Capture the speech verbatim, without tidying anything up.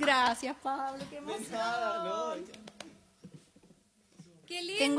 Gracias, Pablo, qué emoción. Nada, no. Qué lindo. Tengo